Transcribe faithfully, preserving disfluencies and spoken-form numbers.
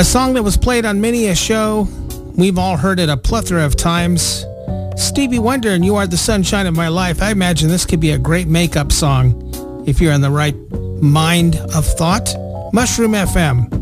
A song that was played on many a show. We've all heard it a plethora of times. Stevie Wonder and You Are the Sunshine of My Life. I imagine this could be a great makeup song if you're in the right mind of thought. Mushroom F M.